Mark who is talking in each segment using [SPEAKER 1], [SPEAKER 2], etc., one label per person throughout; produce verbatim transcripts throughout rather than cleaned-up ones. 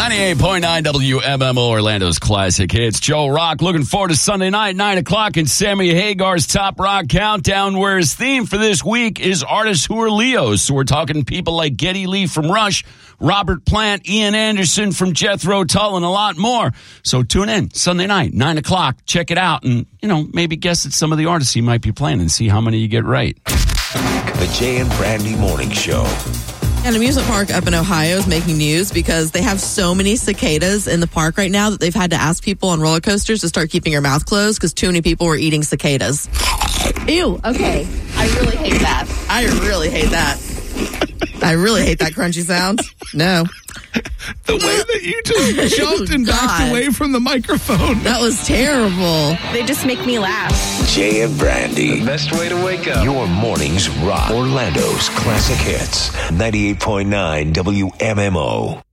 [SPEAKER 1] ninety-eight point nine W M M O, Orlando's classic hits. Joe Rock looking forward to Sunday night, nine o'clock, and Sammy Hagar's Top Rock Countdown, where his theme for this week is artists who are Leos. So we're talking people like Geddy Lee from Rush, Robert Plant, Ian Anderson from Jethro Tull, and a lot more. So tune in Sunday night, nine o'clock. Check it out and, you know, maybe guess at some of the artists he might be playing and see how many you get right.
[SPEAKER 2] The Jay and Brandy Morning Show.
[SPEAKER 3] An amusement park up in Ohio is making news because they have so many cicadas in the park right now that they've had to ask people on roller coasters to start keeping your mouth closed because too many people were eating cicadas. Ew, okay. I really hate that. I really hate that. I really hate that crunchy sound. No.
[SPEAKER 4] The way that you just jumped and
[SPEAKER 3] God.
[SPEAKER 4] backed away from the microphone.
[SPEAKER 3] That was terrible.
[SPEAKER 5] They just make me laugh.
[SPEAKER 2] Jay and Brandy.
[SPEAKER 6] The best way to wake up.
[SPEAKER 2] Your mornings rock. Orlando's classic hits. ninety-eight point nine W M M O.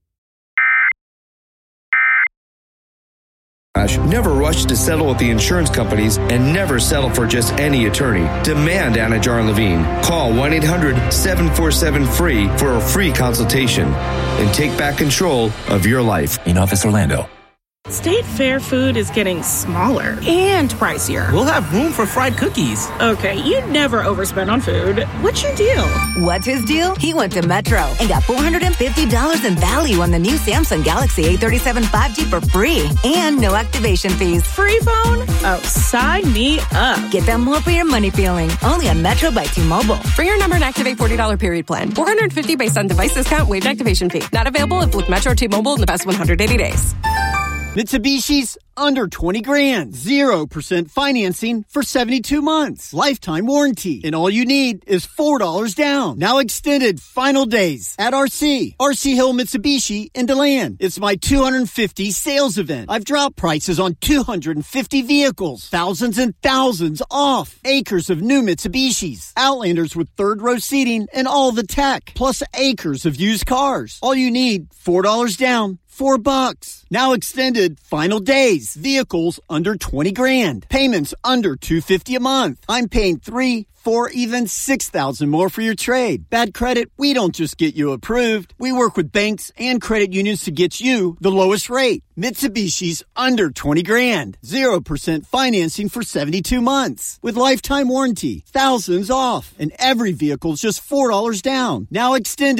[SPEAKER 7] Never rush to settle with the insurance companies and never settle for just any attorney. Demand Anajar and Levine. Call one eight hundred seven four seven free for a free consultation and take back control of your life.
[SPEAKER 2] In Office Orlando.
[SPEAKER 5] State Fair food is getting smaller and pricier.
[SPEAKER 8] We'll have room for fried cookies.
[SPEAKER 5] Okay, you never overspend on food. What's your deal?
[SPEAKER 9] What's his deal? He went to Metro and got four hundred fifty dollars in value on the new Samsung Galaxy A thirty-seven five G for free and no activation fees.
[SPEAKER 5] Free phone? Oh, sign me up.
[SPEAKER 9] Get that more for your money feeling. Only on Metro by T-Mobile.
[SPEAKER 10] For your number and activate forty dollars period plan. four hundred fifty dollars based on device discount, waived activation fee. Not available if with Metro T-Mobile in the past one hundred eighty days.
[SPEAKER 11] Mitsubishi's under twenty grand. zero percent financing for seventy-two months. Lifetime warranty. And all you need is four dollars down. Now extended final days at R C. R C Hill Mitsubishi in DeLand. It's my two hundred fifty sales event. I've dropped prices on two hundred fifty vehicles. Thousands and thousands off. Acres of new Mitsubishis. Outlanders with third row seating and all the tech. Plus acres of used cars. All you need, four dollars down. Four bucks. Now extended final days. Vehicles under twenty grand. Payments under two fifty a month. I'm paying three, four, even six thousand more for your trade. Bad credit? We don't just get you approved. We work with banks and credit unions to get you the lowest rate. Mitsubishi's under twenty grand. Zero percent financing for seventy-two months with lifetime warranty. Thousands off, and every vehicle's just four dollars down. Now extended.